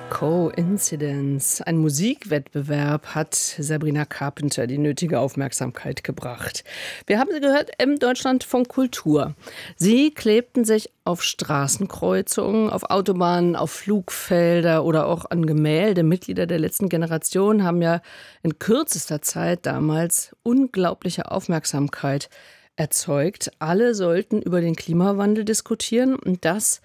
Coincidence. Ein Musikwettbewerb hat Sabrina Carpenter die nötige Aufmerksamkeit gebracht. Wir haben sie gehört im Deutschlandfunk Kultur. Sie klebten sich auf Straßenkreuzungen, auf Autobahnen, auf Flugfelder oder auch an Gemälde. Mitglieder der letzten Generation haben ja in kürzester Zeit damals unglaubliche Aufmerksamkeit erzeugt. Alle sollten über den Klimawandel diskutieren und dass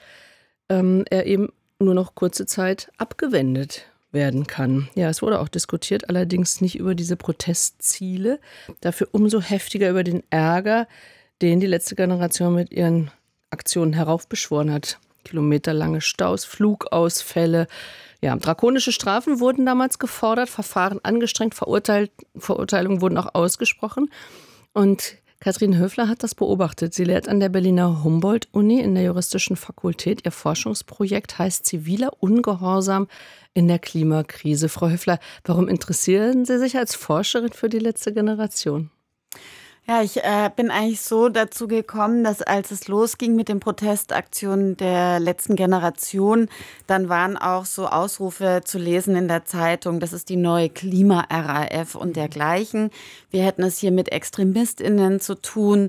er eben nur noch kurze Zeit abgewendet werden kann. Ja, es wurde auch diskutiert, allerdings nicht über diese Protestziele, dafür umso heftiger über den Ärger, den die letzte Generation mit ihren Aktionen heraufbeschworen hat. Kilometerlange Staus, Flugausfälle. Ja, drakonische Strafen wurden damals gefordert, Verfahren angestrengt, Verurteilungen wurden auch ausgesprochen. Und Katrin Höfler hat das beobachtet. Sie lehrt an der Berliner Humboldt-Uni in der juristischen Fakultät. Ihr Forschungsprojekt heißt Ziviler Ungehorsam in der Klimakrise. Frau Höfler, warum interessieren Sie sich als Forscherin für die letzte Generation? Ja, ich bin eigentlich so dazu gekommen, dass als es losging mit den Protestaktionen der letzten Generation, dann waren auch so Ausrufe zu lesen in der Zeitung, das ist die neue Klima-RAF und dergleichen. Wir hätten es hier mit ExtremistInnen zu tun,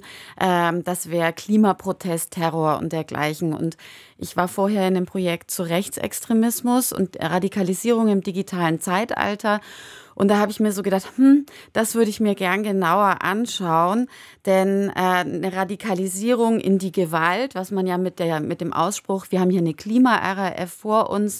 das wäre Klimaprotest, Terror und dergleichen. Und ich war vorher in einem Projekt zu Rechtsextremismus und Radikalisierung im digitalen Zeitalter. Und da habe ich mir so gedacht, das würde ich mir gern genauer anschauen, denn eine Radikalisierung in die Gewalt, was man ja mit dem Ausspruch, wir haben hier eine Klima-RAF vor uns,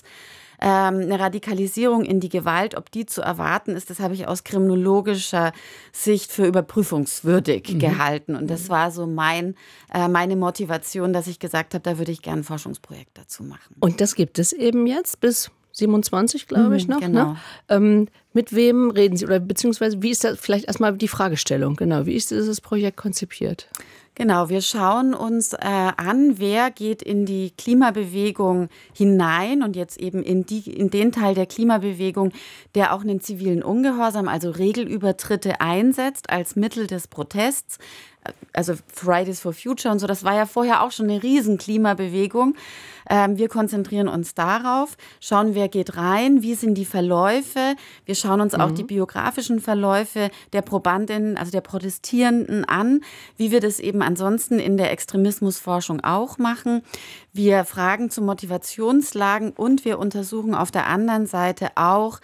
eine Radikalisierung in die Gewalt, ob die zu erwarten ist, das habe ich aus kriminologischer Sicht für überprüfungswürdig gehalten. Und das war so meine Motivation, dass ich gesagt habe, da würde ich gerne ein Forschungsprojekt dazu machen. Und das gibt es eben jetzt bis 27, glaube ich, noch. Genau. Ne? Mit wem reden Sie? Oder beziehungsweise, wie ist das vielleicht erstmal die Fragestellung? Genau, wie ist dieses Projekt konzipiert? Genau, wir schauen uns an, wer geht in die Klimabewegung hinein und jetzt eben in den Teil der Klimabewegung, der auch einen zivilen Ungehorsam, also Regelübertritte einsetzt als Mittel des Protests. Also Fridays for Future und so, das war ja vorher auch schon eine riesen Klimabewegung. Wir konzentrieren uns darauf, schauen, wer geht rein, wie sind die Verläufe. Wir schauen uns auch die biografischen Verläufe der Probandinnen, also der Protestierenden an, wie wir das eben ansonsten in der Extremismusforschung auch machen. Wir fragen zu Motivationslagen und wir untersuchen auf der anderen Seite auch,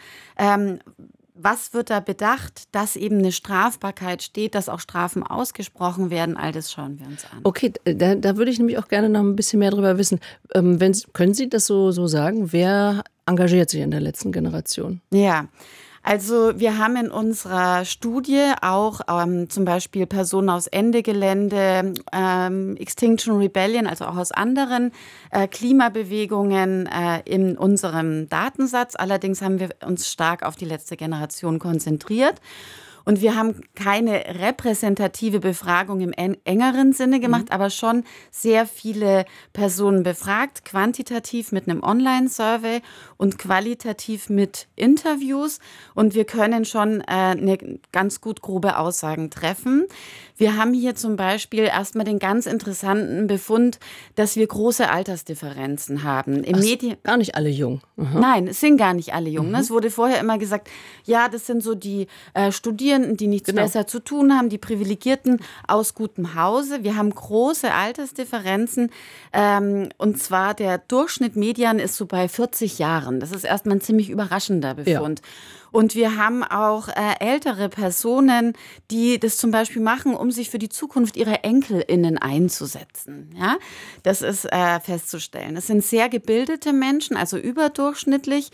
was wird da bedacht, dass eben eine Strafbarkeit steht, dass auch Strafen ausgesprochen werden? All das schauen wir uns an. Okay, da würde ich nämlich auch gerne noch ein bisschen mehr drüber wissen. Können Sie das so sagen? Wer engagiert sich in der letzten Generation? Ja. Also wir haben in unserer Studie auch zum Beispiel Personen aus Ende Gelände, Extinction Rebellion, also auch aus anderen Klimabewegungen in unserem Datensatz. Allerdings haben wir uns stark auf die letzte Generation konzentriert. Und wir haben keine repräsentative Befragung im engeren Sinne gemacht, aber schon sehr viele Personen befragt, quantitativ mit einem Online-Survey und qualitativ mit Interviews. Und wir können schon eine ganz gut grobe Aussagen treffen. Wir haben hier zum Beispiel erstmal den ganz interessanten Befund, dass wir große Altersdifferenzen haben. Gar nicht alle jung. Aha. Nein, es sind gar nicht alle jung. Es wurde vorher immer gesagt, ja, das sind so die Studierenden, die nichts besser zu tun haben, die Privilegierten aus gutem Hause. Wir haben große Altersdifferenzen und zwar der Durchschnitt Median ist so bei 40 Jahren. Das ist erstmal ein ziemlich überraschender Befund. Ja. Und wir haben auch ältere Personen, die das zum Beispiel machen, um sich für die Zukunft ihrer EnkelInnen einzusetzen. Ja? Das ist festzustellen. Es sind sehr gebildete Menschen, also überdurchschnittlich.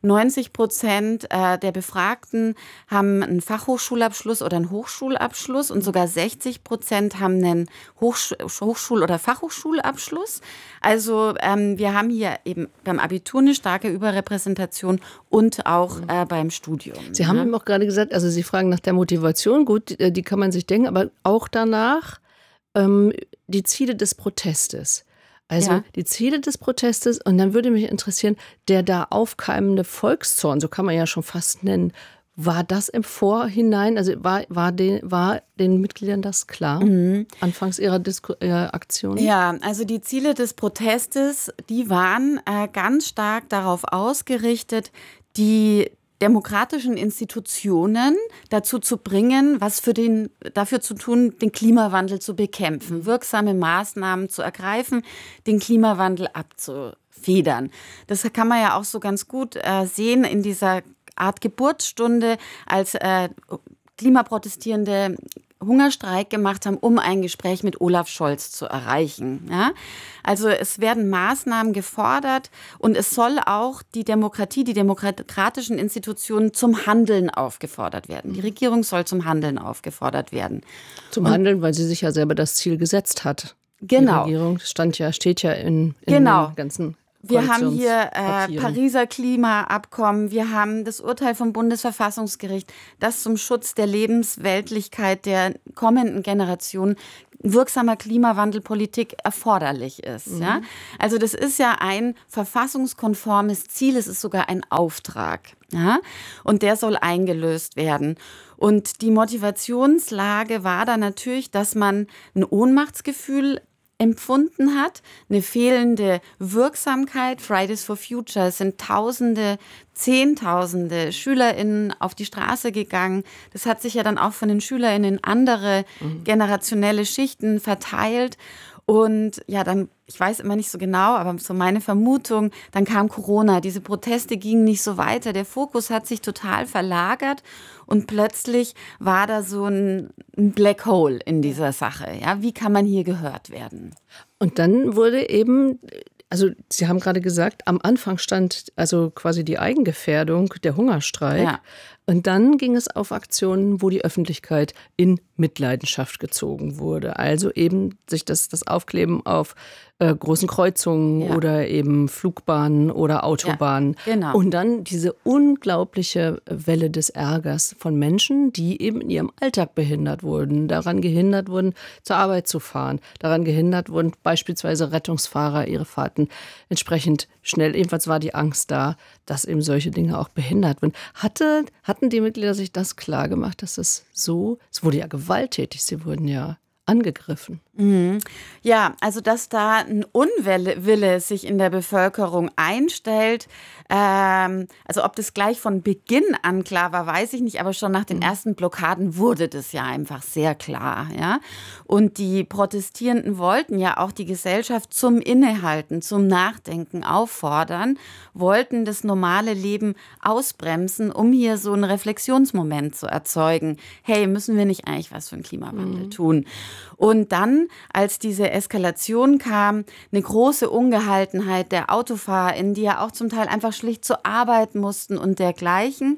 90% der Befragten haben einen Fachhochschulabschluss oder einen Hochschulabschluss und sogar 60% haben einen Hochschul- oder Fachhochschulabschluss. Also wir haben hier eben beim Abitur eine starke Überrepräsentation und auch beim Studium. Sie haben eben auch gerade gesagt, also Sie fragen nach der Motivation, gut, die kann man sich denken, aber auch danach die Ziele des Protestes. Also die Ziele des Protestes und dann würde mich interessieren, der da aufkeimende Volkszorn, so kann man ja schon fast nennen, War das im Vorhinein, also war den Mitgliedern das klar, anfangs ihrer Aktion? Ja, also die Ziele des Protestes, die waren ganz stark darauf ausgerichtet, die demokratischen Institutionen dazu zu bringen, dafür zu tun, den Klimawandel zu bekämpfen, wirksame Maßnahmen zu ergreifen, den Klimawandel abzufedern. Das kann man ja auch so ganz gut sehen in dieser Art Geburtsstunde, als Klimaprotestierende Hungerstreik gemacht haben, um ein Gespräch mit Olaf Scholz zu erreichen. Ja? Also es werden Maßnahmen gefordert und es soll auch die Demokratie, die demokratischen Institutionen zum Handeln aufgefordert werden. Die Regierung soll zum Handeln aufgefordert werden. Zum Handeln, weil sie sich ja selber das Ziel gesetzt hat. Genau. Die Regierung steht ja in den ganzen Wir haben hier Pariser Klimaabkommen, wir haben das Urteil vom Bundesverfassungsgericht, das zum Schutz der Lebensweltlichkeit der kommenden Generation wirksamer Klimawandelpolitik erforderlich ist. Ja? Also das ist ja ein verfassungskonformes Ziel, es ist sogar ein Auftrag. Ja? Und der soll eingelöst werden. Und die Motivationslage war da natürlich, dass man ein Ohnmachtsgefühl empfunden hat, eine fehlende Wirksamkeit. Fridays for Future, es sind Zehntausende SchülerInnen auf die Straße gegangen. Das hat sich ja dann auch von den SchülerInnen in andere generationelle Schichten verteilt. Und ja, dann, ich weiß immer nicht so genau, aber so meine Vermutung, dann kam Corona, diese Proteste gingen nicht so weiter, der Fokus hat sich total verlagert und plötzlich war da so ein Black Hole in dieser Sache. Ja, wie kann man hier gehört werden? Und dann wurde eben, also Sie haben gerade gesagt, am Anfang stand also quasi die Eigengefährdung, der Hungerstreik. Ja. Und dann ging es auf Aktionen, wo die Öffentlichkeit in Mitleidenschaft gezogen wurde. Also eben sich das Aufkleben auf großen Kreuzungen oder eben Flugbahnen oder Autobahnen. Ja, genau. Und dann diese unglaubliche Welle des Ärgers von Menschen, die eben in ihrem Alltag behindert wurden, daran gehindert wurden, zur Arbeit zu fahren, daran gehindert wurden, beispielsweise Rettungsfahrer ihre Fahrten entsprechend schnell. Ebenfalls war die Angst da, dass eben solche Dinge auch behindert werden. Hatten die Mitglieder sich das klar gemacht, dass es wurde ja gewalttätig, sie wurden ja angegriffen. Ja, also dass da ein Unwille sich in der Bevölkerung einstellt, also ob das gleich von Beginn an klar war, weiß ich nicht, aber schon nach den ersten Blockaden wurde das ja einfach sehr klar. Ja? Und die Protestierenden wollten ja auch die Gesellschaft zum Innehalten, zum Nachdenken auffordern, wollten das normale Leben ausbremsen, um hier so einen Reflexionsmoment zu erzeugen. Hey, müssen wir nicht eigentlich was für den Klimawandel tun? Und dann, als diese Eskalation kam, eine große Ungehaltenheit der AutofahrerInnen, die ja auch zum Teil einfach schlicht zur Arbeit mussten und dergleichen,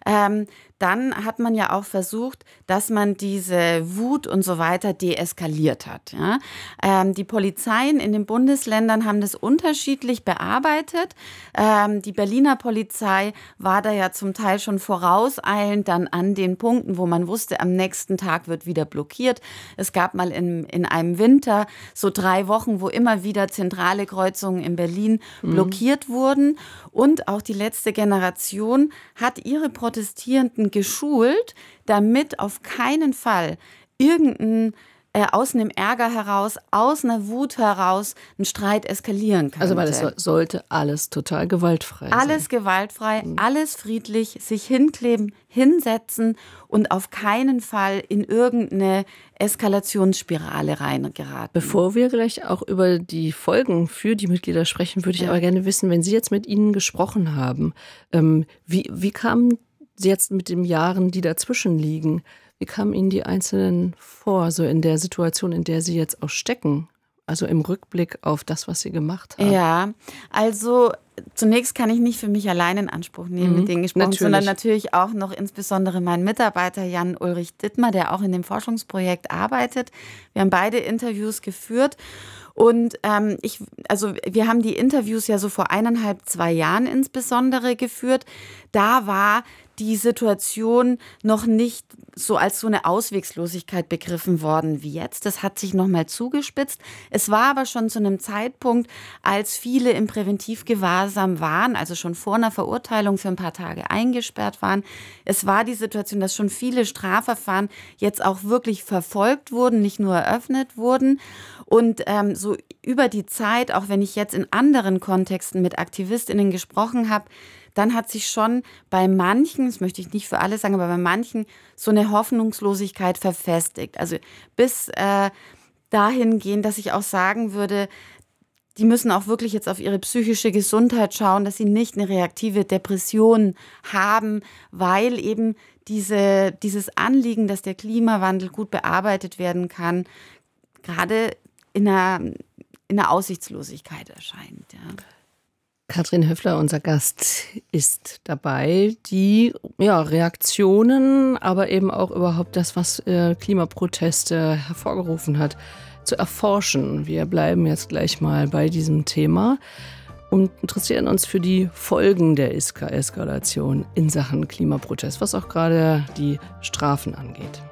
dann hat man ja auch versucht, dass man diese Wut und so weiter deeskaliert hat. Ja? Die Polizeien in den Bundesländern haben das unterschiedlich bearbeitet. Die Berliner Polizei war da ja zum Teil schon vorauseilend dann an den Punkten, wo man wusste, am nächsten Tag wird wieder blockiert. Es gab mal in einem Winter so 3 Wochen, wo immer wieder zentrale Kreuzungen in Berlin blockiert wurden. Und auch die letzte Generation hat ihre Protestierenden geschult, damit auf keinen Fall aus einem Ärger heraus, aus einer Wut heraus ein Streit eskalieren könnte. Also weil es sollte alles total gewaltfrei sein. Alles gewaltfrei, alles friedlich, sich hinkleben, hinsetzen und auf keinen Fall in irgendeine Eskalationsspirale reingeraten. Bevor wir gleich auch über die Folgen für die Mitglieder sprechen, würde ich aber gerne wissen, wenn Sie jetzt mit ihnen gesprochen haben, wie kamen Sie jetzt mit den Jahren, die dazwischen liegen, wie kamen Ihnen die Einzelnen vor, so in der Situation, in der Sie jetzt auch stecken? Also im Rückblick auf das, was Sie gemacht haben. Ja, also zunächst kann ich nicht für mich allein in Anspruch nehmen, mit denen gesprochen, sondern natürlich auch noch insbesondere meinen Mitarbeiter Jan-Ulrich Dittmar, der auch in dem Forschungsprojekt arbeitet. Wir haben beide Interviews geführt. Und wir haben die Interviews ja so vor 1,5, 2 Jahren insbesondere geführt. Da war die Situation noch nicht so als so eine Auswegslosigkeit begriffen worden wie jetzt. Das hat sich nochmal zugespitzt. Es war aber schon zu einem Zeitpunkt, als viele im Präventivgewahrsam waren, also schon vor einer Verurteilung für ein paar Tage eingesperrt waren. Es war die Situation, dass schon viele Strafverfahren jetzt auch wirklich verfolgt wurden, nicht nur eröffnet wurden. Und so über die Zeit, auch wenn ich jetzt in anderen Kontexten mit AktivistInnen gesprochen habe, dann hat sich schon bei manchen, das möchte ich nicht für alle sagen, aber bei manchen so eine Hoffnungslosigkeit verfestigt. Also bis dahin gehen, dass ich auch sagen würde, die müssen auch wirklich jetzt auf ihre psychische Gesundheit schauen, dass sie nicht eine reaktive Depression haben, weil eben dieses Anliegen, dass der Klimawandel gut bearbeitet werden kann, gerade in einer Aussichtslosigkeit erscheint. Ja. Katrin Höffler, unser Gast, ist dabei, die Reaktionen, aber eben auch überhaupt das, was Klimaproteste hervorgerufen hat, zu erforschen. Wir bleiben jetzt gleich mal bei diesem Thema und interessieren uns für die Folgen der Eskalation in Sachen Klimaprotest, was auch gerade die Strafen angeht.